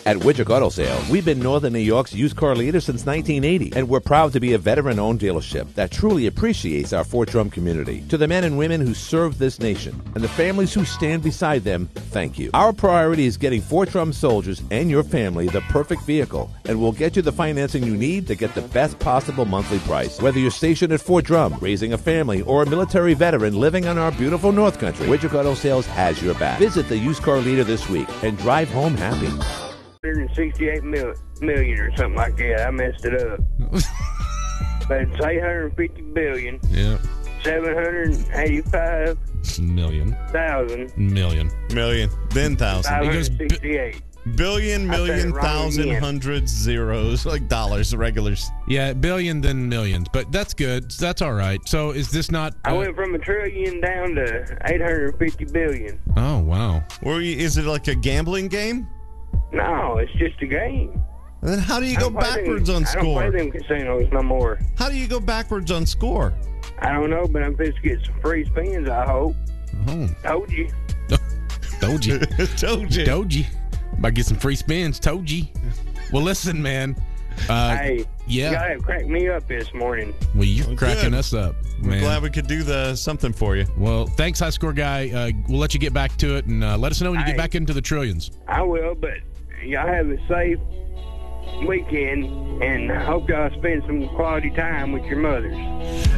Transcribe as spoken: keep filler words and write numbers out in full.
At Widget Auto Sales, we've been Northern New York's used car leader since nineteen eighty, and we're proud to be a veteran-owned dealership that truly appreciates our Fort Drum community. To the men and women who serve this nation and the families who stand beside them, thank you. Our priority is getting Fort Drum soldiers and your family the perfect vehicle, and we'll get you the financing you need to get the best possible monthly price. Whether you're stationed at Fort Drum, raising a family, or a military veteran living on our beautiful North Country, Widget Auto Sales has your back. Visit the used car leader this week and drive home happy. one hundred sixty-eight mil- million or something like that. I messed it up. But it's eight hundred fifty billion. Yeah. seven hundred eighty-five Million. thousand. Million. Million. Then thousand. five It goes hundred sixty-eight. Billion, I said million, it wrong thousand, again. hundreds, zeros, like dollars, regulars. Yeah, billion then millions, but that's good. That's all right. So is this not? I uh, went from a trillion down to eight hundred fifty billion. Oh wow. Or you- is it like a gambling game? No, it's just a game. And then how do you I go don't play backwards them, on I don't score? play them casinos no more. How do you go backwards on score? I don't know, but I'm supposed to get some free spins, I hope. Oh, Told you. told you. Told you. Told you. Might get some free spins. Told you. Well, listen, man. Uh, Hey, yeah. you gotta have cracked me up this morning. Well, you're Well, cracking good. us up, We're man. glad we could do the something for you. Well, thanks, High Score Guy. Uh, we'll let you get back to it, and uh, let us know when you Hey. get back into the trillions. I will, but y'all have a safe weekend, and hope y'all spend some quality time with your mothers.